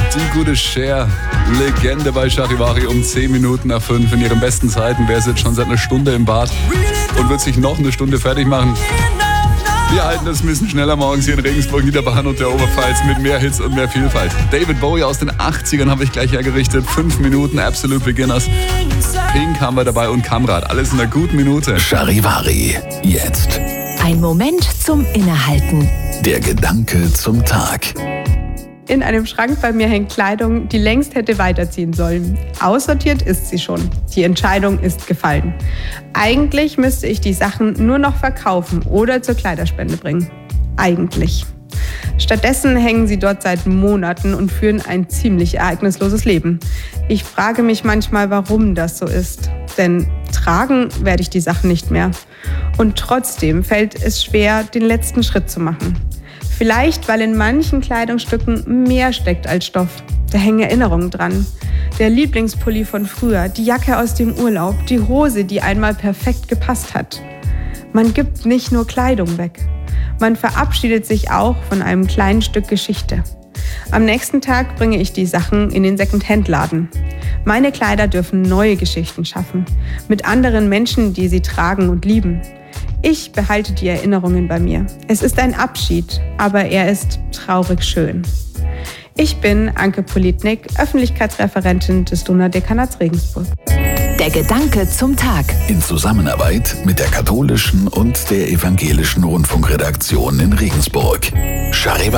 Die gute Cher, Legende bei Charivari um 10 Minuten nach 5. In ihren besten Zeiten wäre sie jetzt schon seit einer Stunde im Bad und wird sich noch eine Stunde fertig machen. Wir halten das ein bisschen schneller morgens hier in Regensburg, Niederbayern und der Oberpfalz mit mehr Hits und mehr Vielfalt. David Bowie aus den 80ern habe ich gleich hergerichtet. 5 Minuten Absolute Beginners. Pink haben wir dabei und Kamrat. Alles in einer guten Minute. Charivari, jetzt. Ein Moment zum Innehalten. Der Gedanke zum Tag. In einem Schrank bei mir hängt Kleidung, die längst hätte weiterziehen sollen. Aussortiert ist sie schon. Die Entscheidung ist gefallen. Eigentlich müsste ich die Sachen nur noch verkaufen oder zur Kleiderspende bringen. Eigentlich. Stattdessen hängen sie dort seit Monaten und führen ein ziemlich ereignisloses Leben. Ich frage mich manchmal, warum das so ist. Denn tragen werde ich die Sachen nicht mehr. Und trotzdem fällt es schwer, den letzten Schritt zu machen. Vielleicht, weil in manchen Kleidungsstücken mehr steckt als Stoff. Da hängen Erinnerungen dran. Der Lieblingspulli von früher, die Jacke aus dem Urlaub, die Hose, die einmal perfekt gepasst hat. Man gibt nicht nur Kleidung weg. Man verabschiedet sich auch von einem kleinen Stück Geschichte. Am nächsten Tag bringe ich die Sachen in den Second-Hand-Laden. Meine Kleider dürfen neue Geschichten schaffen. Mit anderen Menschen, die sie tragen und lieben. Ich behalte die Erinnerungen bei mir. Es ist ein Abschied, aber er ist traurig schön. Ich bin Anke Politnik, Öffentlichkeitsreferentin des Donaudekanats Regensburg. Der Gedanke zum Tag. In Zusammenarbeit mit der katholischen und der evangelischen Rundfunkredaktion in Regensburg. Charivari.